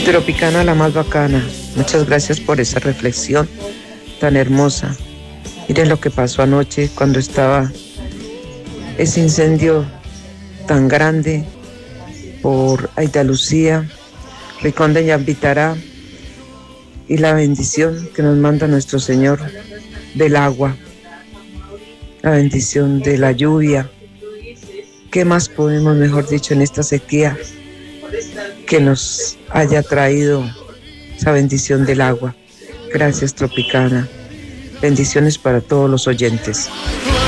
Tropicana, la más bacana. Muchas gracias por esa reflexión tan hermosa. Miren lo que pasó anoche cuando estaba ese incendio tan grande por Aida Lucía, Rincón de Ñambitará, y la bendición que nos manda nuestro Señor del agua, la bendición de la lluvia. ¿Qué más podemos, mejor dicho, en esta sequía que nos haya traído esa bendición del agua? Gracias, Tropicana. Bendiciones para todos los oyentes.